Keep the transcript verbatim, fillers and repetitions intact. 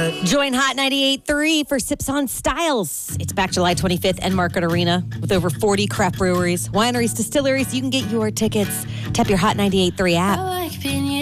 Join Hot ninety-eight point three for Sips on Styles. It's back July twenty-fifth and Market Arena with over forty craft breweries, wineries, distilleries. You can get your tickets. Tap your Hot ninety-eight point three app.